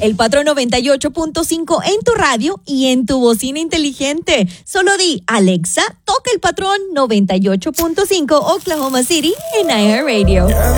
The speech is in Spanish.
El Patrón 98.5 en tu radio y en tu bocina inteligente. Solo di, Alexa, toca El Patrón 98.5 Oklahoma City en iHeartRadio.